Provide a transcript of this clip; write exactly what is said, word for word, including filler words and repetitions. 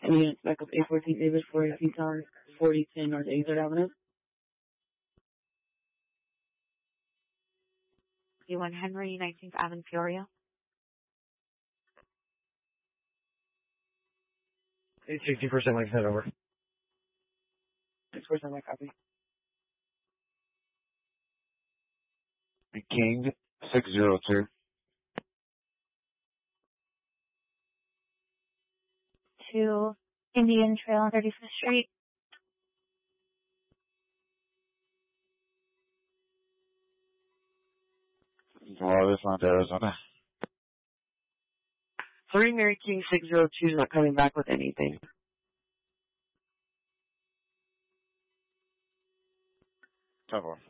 Any units back up eight fourteen David, four eighteen Tower, forty ten North eighty-third Avenue. D one Henry, nineteenth Avenue, Peoria. eight sixty percent like head over. six percent my copy. King, six zero two. To Indian Trail on thirty-fifth Street. Oh, this one's Arizona. three Mary King six zero two is not coming back with anything. Tough one.